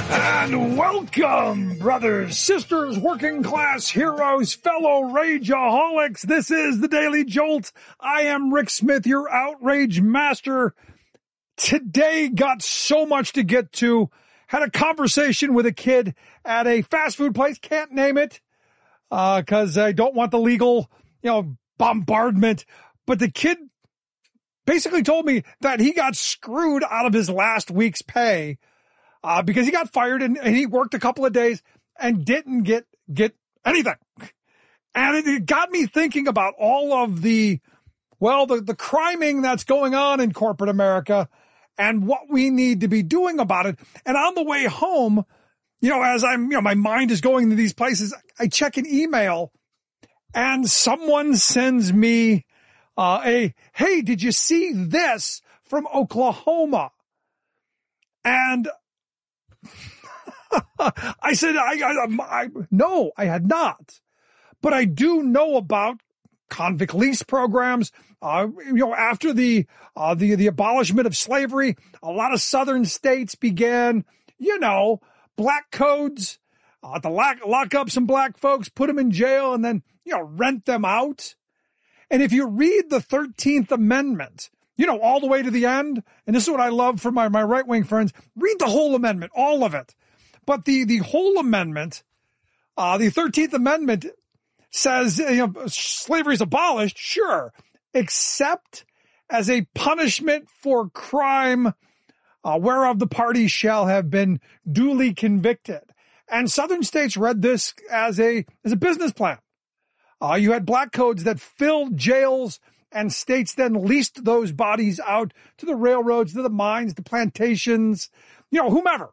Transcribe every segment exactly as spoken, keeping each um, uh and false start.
And welcome, brothers, sisters, working class heroes, fellow rageaholics. This is the Daily Jolt. I am Rick Smith, your outrage master. Today got so much to get to. Had a conversation with a kid at a fast food place. Can't name it uh, because I don't want the legal, you know, bombardment. But the kid basically told me that he got screwed out of his last week's pay uh, because he got fired and, and he worked a couple of days and didn't get get anything. And it, it got me thinking about all of the, well, the, the criming that's going on in corporate America and what we need to be doing about it. And on the way home, you know, as I'm, you know, my mind is going to these places, I check an email and someone sends me uh, a, hey, did you see this from Oklahoma? And I said, I, I, I, no, I had not. But I do know about convict lease programs. Uh, you know, after the, uh, the, the abolishment of slavery, a lot of southern states began, you know, black codes, uh, to lock, lock up some black folks, put them in jail, and then, you know, rent them out. And if you read the thirteenth Amendment, you know, all the way to the end, and this is what I love for my, my right-wing friends, read the whole amendment, all of it. But the, the whole amendment, uh, the thirteenth Amendment says, you know, slavery is abolished, sure, except as a punishment for crime uh, whereof the parties shall have been duly convicted. And southern states read this as a as a business plan. Uh, you had black codes that filled jails, and states then leased those bodies out to the railroads, to the mines, to plantations, you know, whomever.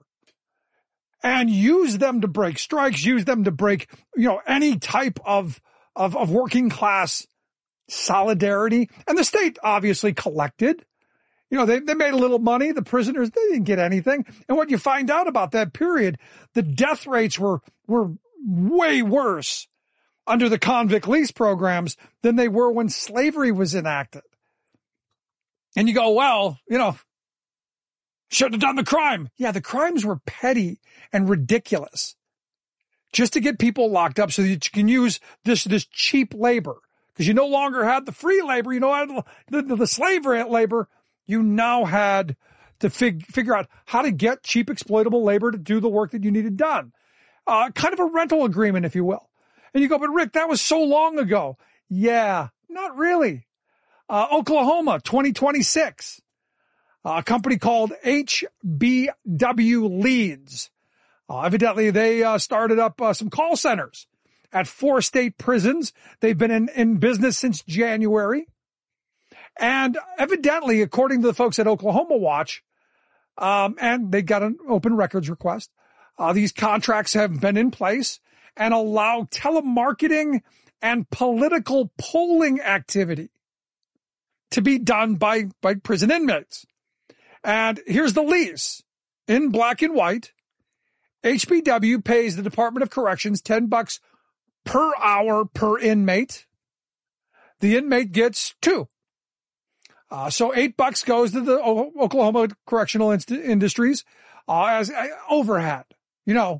And use them to break strikes, use them to break, you know, any type of, of, of working class solidarity. And the state obviously collected. You know, they, they made a little money. The prisoners, they didn't get anything. And what you find out about that period, the death rates were, were way worse under the convict lease programs than they were when slavery was enacted. And you go, well, you know, shouldn't have done the crime. Yeah, the crimes were petty and ridiculous just to get people locked up so that you can use this, this cheap labor. Because you no longer had the free labor, you know, had the, the, the slave labor. You now had to fig, figure out how to get cheap exploitable labor to do the work that you needed done. Uh, kind of a rental agreement, if you will. And you go, but Rick, that was so long ago. Yeah, not really. Uh, Oklahoma, twenty twenty-six. A company called H B W Leads. Uh, evidently, they uh, started up uh, some call centers at four state prisons. They've been in, in business since January. And evidently, according to the folks at Oklahoma Watch, um, and they got an open records request, uh, these contracts have been in place and allow telemarketing and political polling activity to be done by, by prison inmates. And here's the lease in black and white. H B W pays the Department of Corrections ten bucks per hour per inmate. The inmate gets two. Uh, so eight bucks goes to the o- Oklahoma Correctional Inst- Industries uh, as uh, overhead. You know,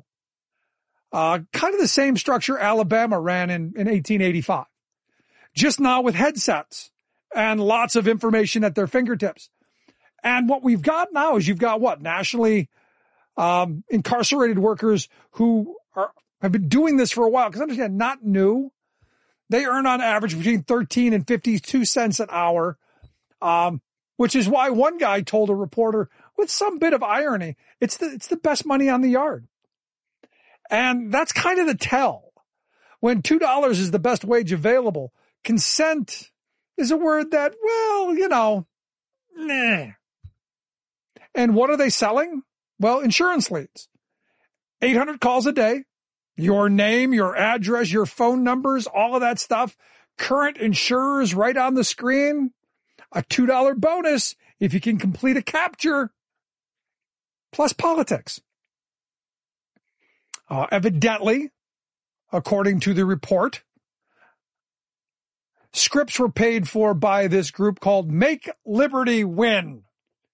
uh, kind of the same structure Alabama ran in, in eighteen eighty-five. Just now with headsets and lots of information at their fingertips. And what we've got now is you've got what? Nationally um, incarcerated workers who are have been doing this for a while. Because understand, not new. They earn on average between thirteen and fifty-two cents an hour, um, which is why one guy told a reporter with some bit of irony, it's the, it's the best money on the yard. And that's kind of the tell. When two dollars is the best wage available, consent is a word that, well, you know, nah. And what are they selling? Well, insurance leads. eight hundred calls a day. Your name, your address, your phone numbers, all of that stuff. Current insurers right on the screen. A two dollar bonus if you can complete a capture. Plus politics. Uh, evidently, according to the report, scripts were paid for by this group called Make Liberty Win.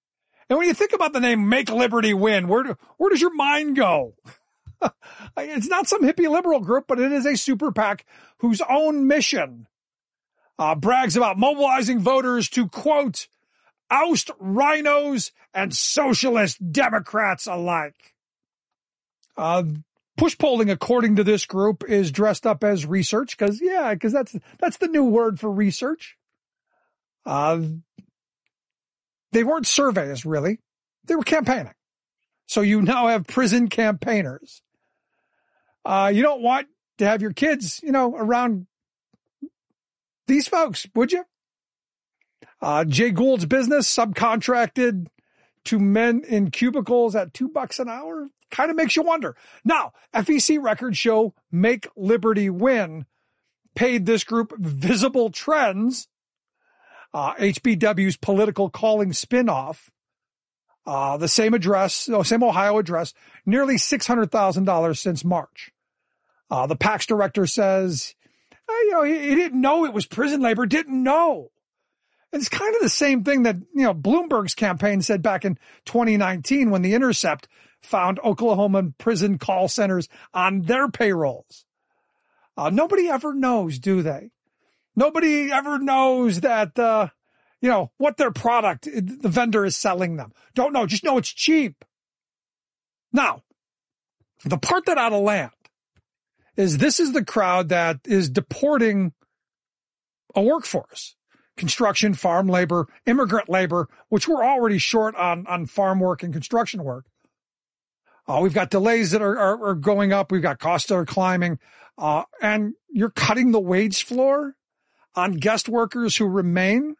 And when you think about the name Make Liberty Win, where, do, where does your mind go? It's not some hippie liberal group, but it is a super PAC whose own mission uh, brags about mobilizing voters to, quote, oust rhinos and socialist Democrats alike. Uh, push polling, according to this group, is dressed up as research because, yeah, because that's that's the new word for research. Uh, they weren't surveys, really. They were campaigning. So you now have prison campaigners. Uh, you don't want to have your kids, you know, around these folks, would you? Uh, Jay Gould's business, subcontracted to men in cubicles at two bucks an hour, kind of makes you wonder. Now, F E C records show Make Liberty Win paid this group Visible Trends, uh, H B W's political calling spinoff, uh, the same address, no, same Ohio address, nearly six hundred thousand dollars since March. Uh, the PAC's director says, uh, you know, he, he didn't know it was prison labor, didn't know. It's kind of the same thing that, you know, Bloomberg's campaign said back in twenty nineteen when The Intercept found Oklahoma prison call centers on their payrolls. Uh, nobody ever knows, do they? Nobody ever knows that, uh, you know, what their product, the vendor is selling them. Don't know. Just know it's cheap. Now, the part that ought to land is this is the crowd that is deporting a workforce. Construction, farm labor, immigrant labor, which we're already short on, on farm work and construction work. Uh, we've got delays that are, are, are going up. We've got costs that are climbing. Uh, and you're cutting the wage floor on guest workers who remain.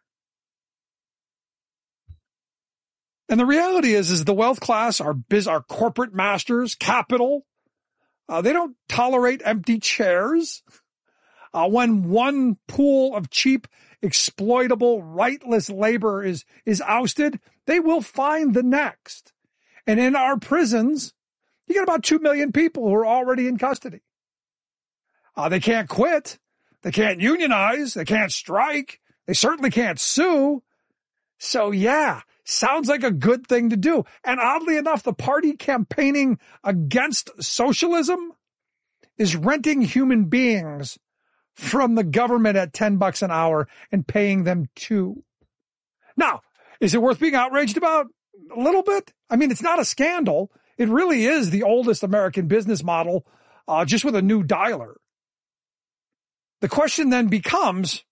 And the reality is, is the wealth class, our biz, our corporate masters, capital, uh, they don't tolerate empty chairs. Uh, when one pool of cheap, exploitable, rightless labor is, is ousted, they will find the next. And in our prisons, you got about two million people who are already in custody. Uh, they can't quit. They can't unionize. They can't strike. They certainly can't sue. So yeah, sounds like a good thing to do. And oddly enough, the party campaigning against socialism is renting human beings from the government at ten bucks an hour and paying them two. Now, is it worth being outraged about? A little bit. I mean, it's not a scandal. It really is the oldest American business model, uh, just with a new dialer. The question then becomes,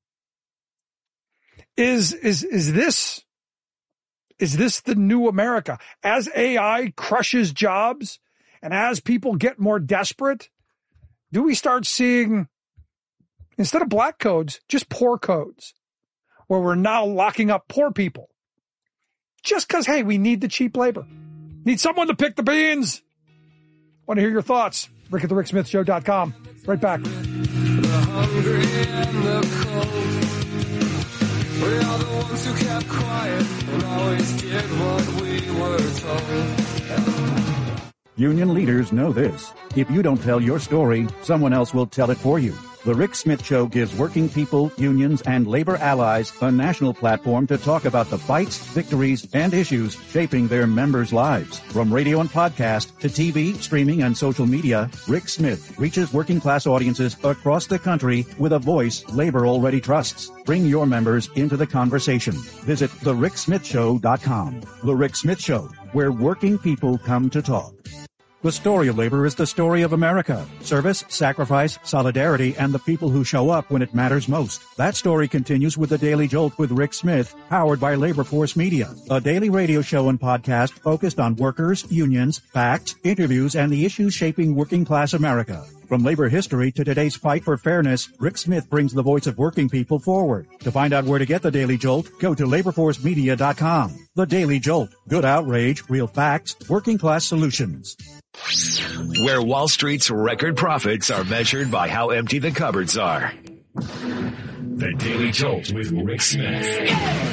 is, is, is this, is this the new America? As A I crushes jobs and as people get more desperate, do we start seeing, instead of black codes, just poor codes, where we're now locking up poor people? Just because, hey, we need the cheap labor. Need someone to pick the beans. Want to hear your thoughts? Rick at the Rick Smith Show dot com. Right back. The hungry and the cold. We are the ones who kept quiet and always did what we were told. Union leaders know this. If you don't tell your story, someone else will tell it for you. The Rick Smith Show gives working people, unions, and labor allies a national platform to talk about the fights, victories, and issues shaping their members' lives. From radio and podcast to T V, streaming, and social media, Rick Smith reaches working class audiences across the country with a voice labor already trusts. Bring your members into the conversation. Visit the rick smith show dot com. The Rick Smith Show, where working people come to talk. The story of labor is the story of America. Service, sacrifice, solidarity, and the people who show up when it matters most. That story continues with the Daily Jolt with Rick Smith, powered by Labor Force Media, a daily radio show and podcast focused on workers, unions, facts, interviews, and the issues shaping working class America. From labor history to today's fight for fairness, Rick Smith brings the voice of working people forward. To find out where to get the Daily Jolt, go to labor force media dot com. The Daily Jolt. Good outrage, real facts, working class solutions. Where Wall Street's record profits are measured by how empty the cupboards are. The Daily Jolt with Rick Smith.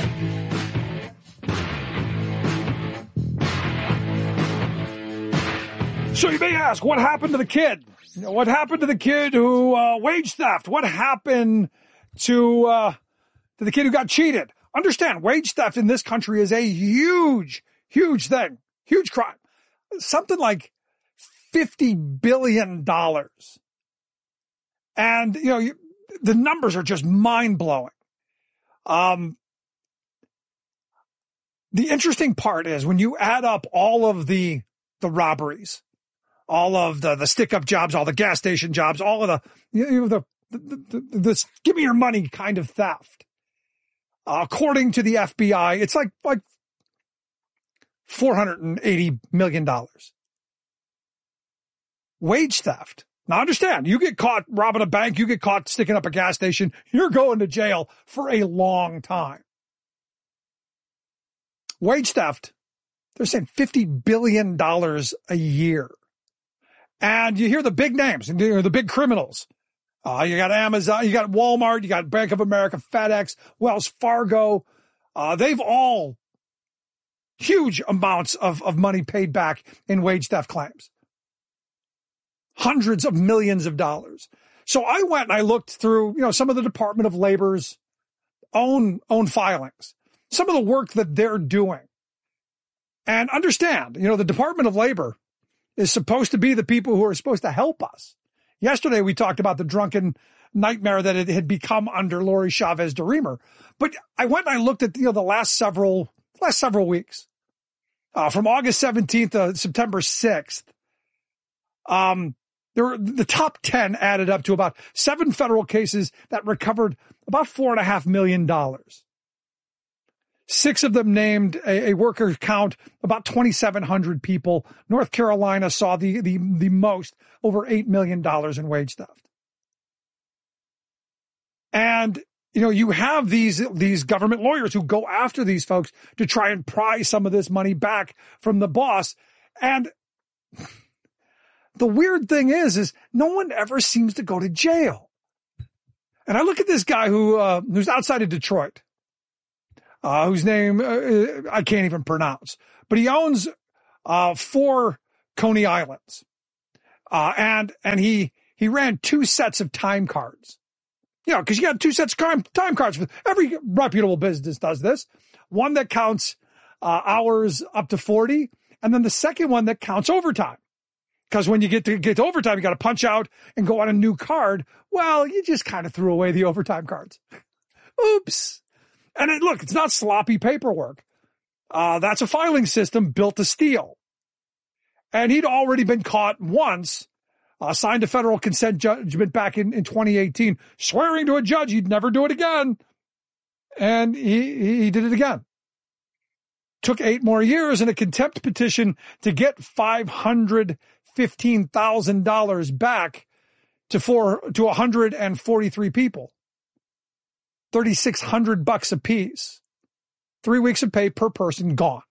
So you may ask, what happened to the kid? You know, what happened to the kid who uh, wage theft? What happened to uh, to the kid who got cheated? Understand, wage theft in this country is a huge, huge thing, huge crime. Something like fifty billion dollars. And, you know, you, the numbers are just mind-blowing. Um, the interesting part is when you add up all of the, the robberies, all of the, the stick-up jobs, all the gas station jobs, all of the, you know, the, the, the, the give me your money kind of theft. Uh, according to the F B I, it's like, like four hundred eighty million dollars. Wage theft. Now understand, you get caught robbing a bank, you get caught sticking up a gas station, you're going to jail for a long time. Wage theft, they're saying fifty billion dollars a year. And you hear the big names, and the big criminals. Uh, you got Amazon, you got Walmart, you got Bank of America, FedEx, Wells Fargo. Uh, they've all huge amounts of, of money paid back in wage theft claims. Hundreds of millions of dollars. So I went and I looked through, you know, some of the Department of Labor's own, own filings, some of the work that they're doing. And understand, you know, the Department of Labor is supposed to be the people who are supposed to help us. Yesterday, we talked about the drunken nightmare that it had become under Lori Chavez DeRemer. But I went and I looked at, you know, the last several, last several weeks, uh, from August seventeenth to September sixth. Um, there were the top ten added up to about seven federal cases that recovered about four and a half million dollars. Six of them named a, a worker count, about twenty-seven hundred people. North Carolina saw the, the, the most, over eight million dollars in wage theft. And, you know, you have these, these government lawyers who go after these folks to try and pry some of this money back from the boss. And the weird thing is, is no one ever seems to go to jail. And I look at this guy who, uh, who's outside of Detroit. Uh, whose name uh, I can't even pronounce, but he owns uh, four Coney Islands, uh, and and he he ran two sets of time cards. You know, because you got two sets of time, time cards. Every reputable business does this. One that counts uh, hours up to forty, and then the second one that counts overtime. Because when you get to get to overtime, you got to punch out and go on a new card. Well, you just kind of threw away the overtime cards. Oops. And it, look, it's not sloppy paperwork. Uh, that's a filing system built to steal. And he'd already been caught once, uh, signed a federal consent judgment back in, in twenty eighteen, swearing to a judge he'd never do it again. And he, he did it again. Took eight more years and a contempt petition to get five hundred fifteen thousand dollars back to four, to one hundred forty-three people. thirty-six hundred bucks a piece. Three weeks of pay per person gone.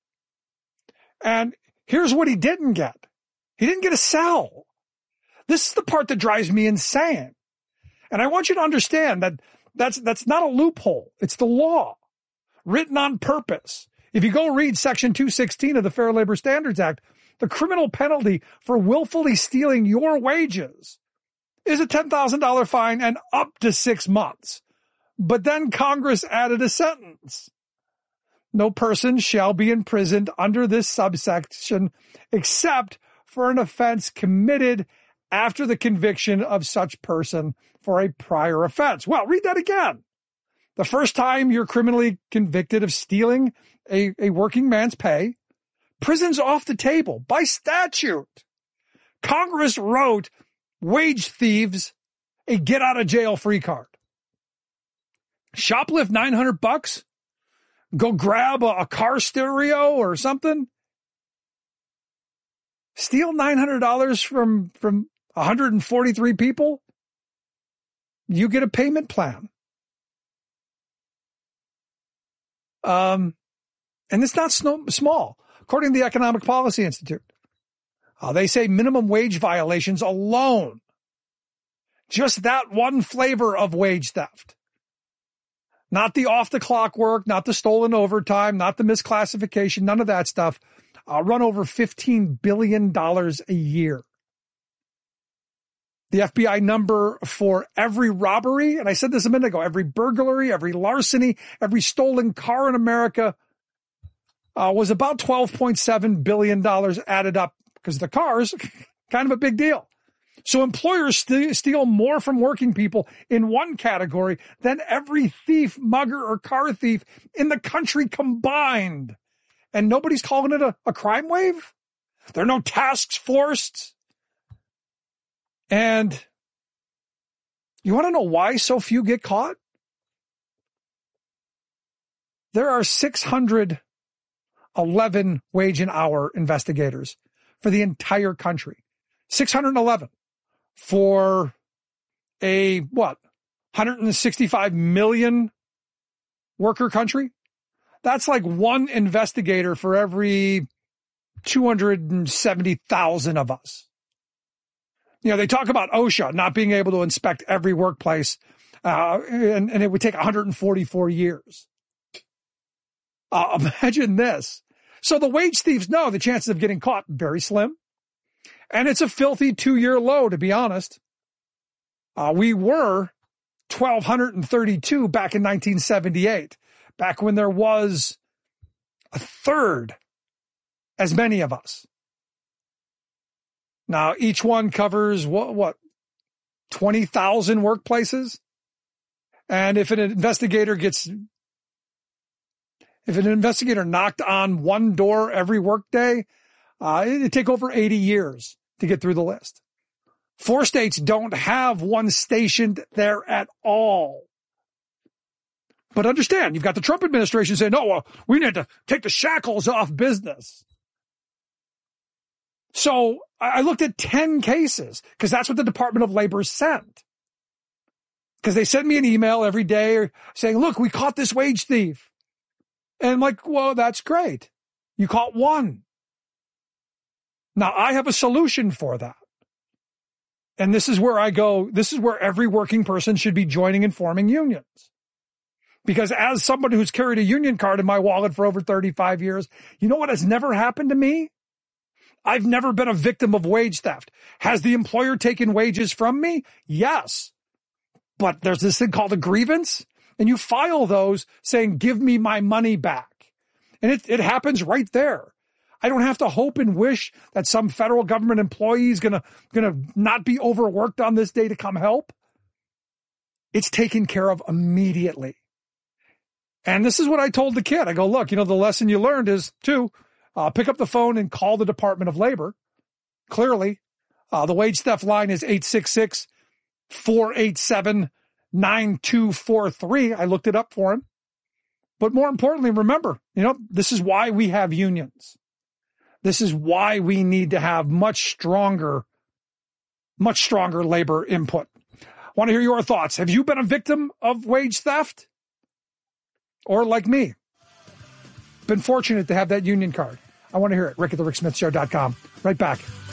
And here's what he didn't get. He didn't get a cell. This is the part that drives me insane. And I want you to understand that that's, that's not a loophole. It's the law written on purpose. If you go read section two sixteen of the Fair Labor Standards Act, the criminal penalty for willfully stealing your wages is a ten thousand dollars fine and up to six months. But then Congress added a sentence. No person shall be imprisoned under this subsection except for an offense committed after the conviction of such person for a prior offense. Well, read that again. The first time you're criminally convicted of stealing a, a working man's pay, prison's off the table by statute. Congress wrote wage thieves a get out of jail free card. Shoplift nine hundred bucks? Go grab a, a car stereo or something? Steal nine hundred dollars from, from one hundred forty-three people? You get a payment plan. Um, and it's not sno- small. According to the Economic Policy Institute, uh, they say minimum wage violations alone, just that one flavor of wage theft, not the off-the-clock work, not the stolen overtime, not the misclassification, none of that stuff, uh, run over fifteen billion dollars a year. The F B I number for every robbery, and I said this a minute ago, every burglary, every larceny, every stolen car in America uh, was about twelve point seven billion dollars added up, because the cars, kind of a big deal. So employers st- steal more from working people in one category than every thief, mugger, or car thief in the country combined. And nobody's calling it a, a crime wave? There are no tasks forced. And you want to know why so few get caught? There are six hundred eleven wage and hour investigators for the entire country. six hundred eleven for a, what, one hundred sixty-five million worker country? That's like one investigator for every two hundred seventy thousand of us. You know, they talk about OSHA not being able to inspect every workplace, uh, and, and it would take one hundred forty-four years. Uh, imagine this. So the wage thieves know the chances of getting caught very slim. And it's a filthy two-year low, to be honest. Uh, we were one thousand two hundred thirty-two back in nineteen seventy-eight, back when there was a third as many of us. Now, each one covers, what, what twenty thousand workplaces? And if an investigator gets, if an investigator knocked on one door every workday, uh, it'd take over eighty years to get through the list. Four states don't have one stationed there at all. But understand, you've got the Trump administration saying, no, well, we need to take the shackles off business. So I looked at ten cases, because that's what the Department of Labor sent. Because they send me an email every day saying, look, we caught this wage thief. And I'm like, well, that's great. You caught one. Now, I have a solution for that. And this is where I go, this is where every working person should be joining and forming unions. Because as somebody who's carried a union card in my wallet for over thirty-five years, you know what has never happened to me? I've never been a victim of wage theft. Has the employer taken wages from me? Yes. But there's this thing called a grievance, and you file those saying, give me my money back. And it, it happens right there. I don't have to hope and wish that some federal government employee is going to going to not be overworked on this day to come help. It's taken care of immediately. And this is what I told the kid. I go, look, you know, the lesson you learned is to uh, pick up the phone and call the Department of Labor. Clearly, uh, the wage theft line is eight six six, four eight seven, nine two four three. I looked it up for him. But more importantly, remember, you know, this is why we have unions. This is why we need to have much stronger, much stronger labor input. I want to hear your thoughts. Have you been a victim of wage theft? Or like me, been fortunate to have that union card? I want to hear it. Rick at the Rick Smith Show dot com. Right back.